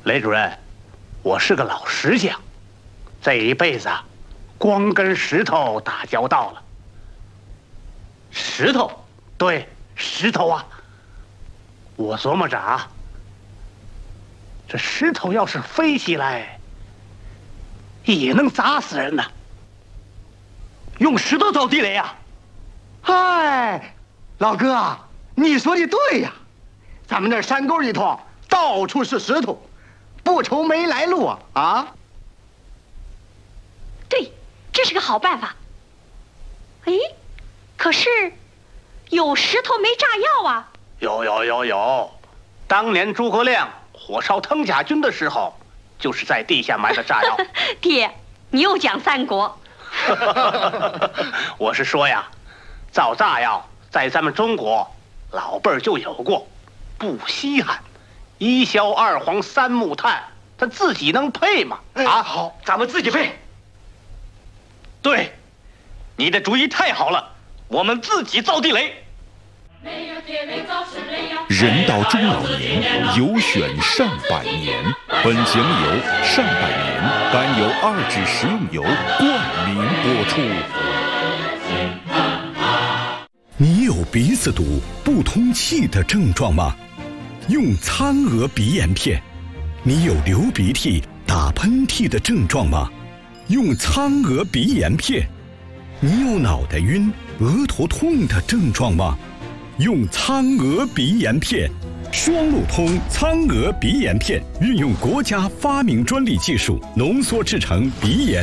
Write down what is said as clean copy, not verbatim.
雷主任，我是个老石匠，这一辈子光跟石头打交道了。石头？对，石头啊！我琢磨着啊，这石头要是飞起来，也能砸死人呢。用石头造地雷呀？ 嗨，老哥，你说的对呀，咱们这山沟里头到处是石头，不愁没来路啊！ 对，这是个好办法。哎，可是有石头没炸药啊？ 有，当年诸葛亮火烧腾甲军的时候，就是在地下埋的炸药。 爹，你又讲三国。 我是说呀，造炸药在咱们中国老辈儿就有过，不稀罕。一硝二黄三木炭，它自己能配吗？ 啊，好，咱们自己配。 对，你的主意太好了，我们自己造地雷。 人到中老年，有选上百年。本节目由上百年甘油2酯食用油冠名播出。你有鼻子堵、不通气的症状吗？用苍娥鼻炎片。你有流鼻涕、打喷嚏的症状吗？用苍娥鼻炎片。你有脑袋晕、额头痛的症状吗？用苍娥鼻炎片。双路通苍娥鼻炎片运用国家发明专利技术浓缩制成鼻炎、